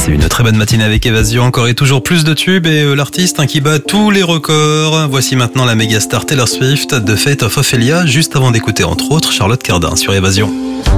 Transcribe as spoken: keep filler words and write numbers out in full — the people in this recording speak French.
Passez une très bonne matinée avec Évasion, encore et toujours plus de tubes et euh, l'artiste hein, qui bat tous les records. Voici maintenant la méga star Taylor Swift de Fate of Ophelia, juste avant d'écouter entre autres Charlotte Cardin sur Évasion.